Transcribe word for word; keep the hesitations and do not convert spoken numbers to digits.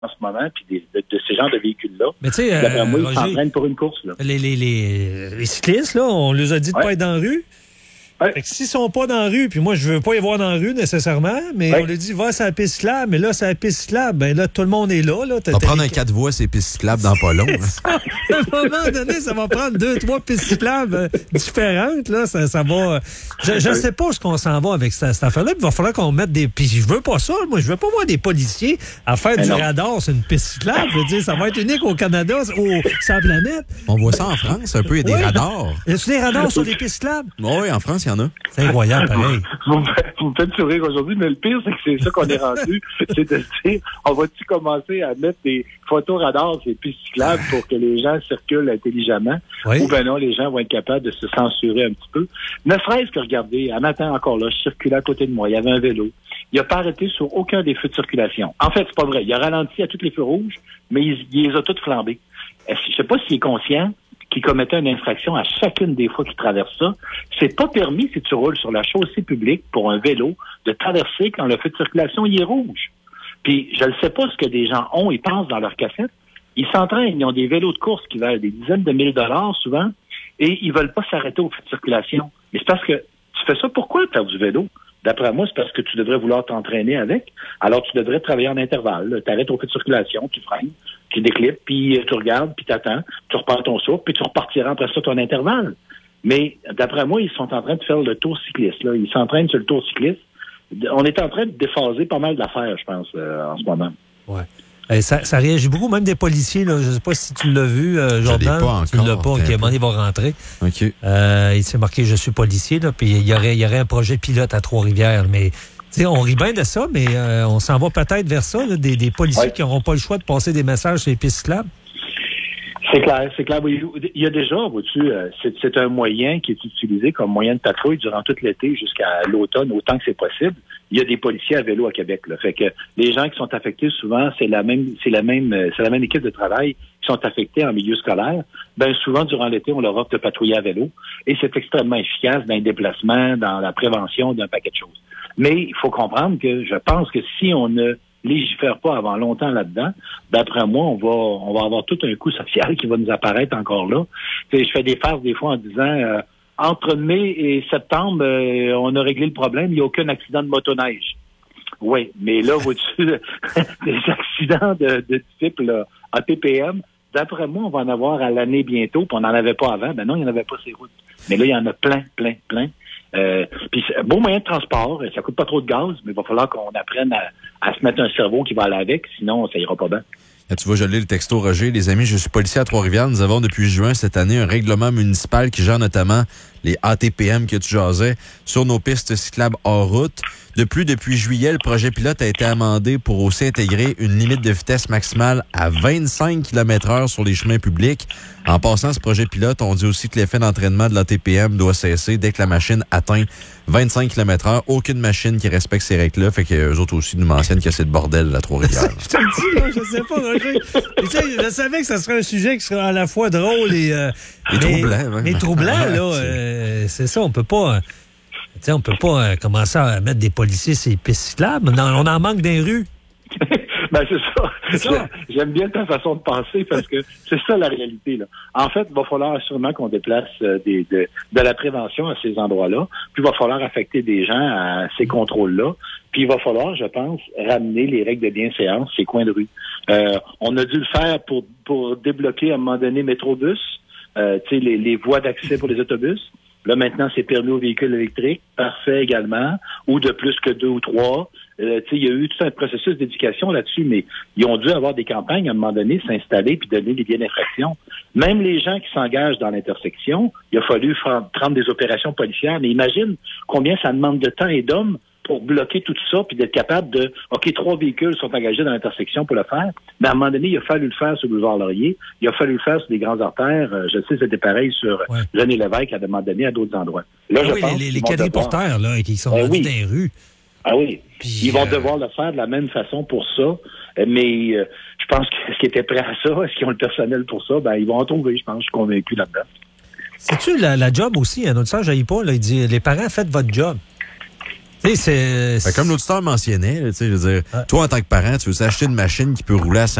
en ce moment, puis des, de, de ces genres de véhicules-là. Mais tu sais, D'après euh, moi, ils Roger, s'entraînent pour une course. Là. Les, les, les, les cyclistes, là, on leur a dit de ouais. pas être dans la rue. Ouais. Fait que s'ils sont pas dans la rue, puis moi, je veux pas y voir dans la rue nécessairement, mais ouais. on leur dit, va sur la piste cyclable, mais là, sur la piste cyclable, ben là, tout le monde est là. là on va prendre les... un quatre voies, ces pistes cyclables dans pas long. Hein. À un moment donné, ça va prendre deux, trois pistes cyclables euh, différentes, là, ça, ça va... Je, je sais pas où qu'on s'en va avec cette, cette affaire-là, puis il va falloir qu'on mette des... Puis je veux pas ça, moi, je veux pas voir des policiers à faire mais du non. radar sur une piste cyclable. Je veux dire, ça va être unique au Canada, au, sur la planète. On voit ça en France, un peu, il y a des ouais. radars. Y a-tu des radars sur les pistes cyclables? Oui, en France, il y en a. C'est incroyable. Pareil. Vous, vous, vous me faites sourire aujourd'hui, mais le pire, c'est que c'est ça qu'on est rendu. C'est de se dire, on va-tu commencer à mettre des photos radars sur les pistes cyclables pour que les gens circulent intelligemment? Oui. Ou ben non, les gens vont être capables de se censurer un petit peu. Ne serait-ce que, regardez, un matin encore là, je circulais à côté de moi, il y avait un vélo. Il n'a pas arrêté sur aucun des feux de circulation. En fait, c'est pas vrai. Il a ralenti à tous les feux rouges, mais il, il les a tous flambés. Je ne sais pas s'il est conscient qui commettait une infraction à chacune des fois qu'il traverse ça. C'est pas permis, si tu roules sur la chaussée publique pour un vélo, de traverser quand le feu de circulation il est rouge. Puis, je ne sais pas ce que des gens ont et pensent dans leur cassette. Ils s'entraînent, ils ont des vélos de course qui valent des dizaines de mille dollars souvent, et ils veulent pas s'arrêter au feu de circulation. Mais c'est parce que tu fais ça pourquoi faire du vélo? D'après moi, c'est parce que tu devrais vouloir t'entraîner avec. Alors, tu devrais travailler en intervalle. Tu arrêtes au feu de circulation, tu freines, tu déclips, puis tu regardes, puis tu attends, tu repars ton souffle, puis tu repartiras après ça ton intervalle. Mais d'après moi, ils sont en train de faire le tour cycliste. Là. Ils s'entraînent sur le tour cycliste. On est en train de déphaser pas mal d'affaires, je pense, euh, en ce moment. Ouais. Eh, ça, ça réagit beaucoup, même des policiers. Là. Je ne sais pas si tu l'as vu, euh, Jordan. Je l'ai pas encore. Tu ne l'as pas. OK, il va rentrer. OK. Euh, il s'est marqué « Je suis policier », là, puis il y aurait, il y aurait un projet pilote à Trois-Rivières. Mais on rit bien de ça, mais euh, on s'en va peut-être vers ça, là, des, des policiers ouais. qui n'auront pas le choix de passer des messages sur les pistes cyclables. C'est clair, c'est clair. Il y a déjà, vois-tu, c'est, c'est un moyen qui est utilisé comme moyen de patrouille durant tout l'été jusqu'à l'automne, autant que c'est possible. Il y a des policiers à vélo à Québec, là. Fait que les gens qui sont affectés, souvent, c'est la même, c'est la même, c'est la même équipe de travail qui sont affectés en milieu scolaire. Ben, souvent, durant l'été, on leur offre de patrouiller à vélo. Et c'est extrêmement efficace dans les déplacements, dans la prévention d'un paquet de choses. Mais il faut comprendre que je pense que si on ne légifère pas avant longtemps là-dedans, d'après moi, on va on va avoir tout un coup social qui va nous apparaître encore là. T'sais, je fais des farces des fois en disant euh, entre mai et septembre, euh, on a réglé le problème, il n'y a aucun accident de motoneige. Oui, mais là, vois-tu, des accidents de, de type là, A P P M, d'après moi, on va en avoir à l'année bientôt, puis on n'en avait pas avant. Ben non, il n'y en avait pas ces routes. Mais là, il y en a plein, plein, plein. Euh, puis c'est un beau moyen de transport, ça coûte pas trop de gaz, mais il va falloir qu'on apprenne à, à se mettre un cerveau qui va aller avec, sinon ça ira pas bien. Là, tu vois, je lis le texto, Roger. Les amis, je suis policier à Trois-Rivières. Nous avons depuis juin cette année un règlement municipal qui gère notamment les A T P M que tu jasais sur nos pistes cyclables hors route. De plus, depuis juillet, le projet pilote a été amendé pour aussi intégrer une limite de vitesse maximale à vingt-cinq kilomètres heure sur les chemins publics. En passant ce projet pilote, on dit aussi que l'effet d'entraînement de l'A T P M doit cesser dès que la machine atteint vingt-cinq kilomètres heure. Aucune machine qui respecte ces règles-là. Fait qu'eux autres aussi nous mentionnent que c'est le bordel à Trois-Rivières. Je te le dis, là, je sais pas, Roger. Tu sais, je savais que ça serait un sujet qui serait à la fois drôle et... Euh, et mais, troublant. Hein? Mais troublant, là. Euh, c'est ça, on peut pas... Tu sais, on peut pas euh, commencer à mettre des policiers sur les pistes cyclables. Non, on en manque dans les rues. Ben, c'est ça. c'est ça. J'aime bien ta façon de penser parce que c'est ça la réalité, là. En fait, il va falloir assurément qu'on déplace euh, des, de, de la prévention à ces endroits-là. Puis il va falloir affecter des gens à ces contrôles-là. Puis il va falloir, je pense, ramener les règles de bienséance, ces coins de rue. Euh, on a dû le faire pour, pour débloquer à un moment donné Métrobus, euh, tu sais, les, les voies d'accès pour les autobus. Là, maintenant, c'est permis aux véhicules électriques. Parfait également. Ou de plus que deux ou trois. Euh, tu sais, il y a eu tout un processus d'éducation là-dessus, mais ils ont dû avoir des campagnes à un moment donné, s'installer puis donner des biens d'infraction. Même les gens qui s'engagent dans l'intersection, il a fallu prendre des opérations policières. Mais imagine combien ça demande de temps et d'hommes pour bloquer tout ça puis d'être capable de... OK, trois véhicules sont engagés dans l'intersection pour le faire, mais à un moment donné, il a fallu le faire sur le boulevard Laurier, il a fallu le faire sur des grandes artères. Je sais, c'était pareil sur ouais. René Lévesque à un moment donné à d'autres endroits. Là, ah je oui, pense les, les, les quadriporteurs, là, qui sont ben oui. dans les rues. Ah oui, puis, ils vont euh... devoir le faire de la même façon pour ça, mais euh, je pense que ce qui était prêt à ça, est-ce qu'ils ont le personnel pour ça, ben ils vont en trouver, je pense, je suis convaincu là-dedans. C'est-tu la, la job aussi, un autre sage, j'aille pas, là, il dit, les parents, faites votre job. C'est, ben, comme l'auditeur mentionnait, là, je veux dire, ouais. Toi, en tant que parent, tu veux acheter une machine qui peut rouler à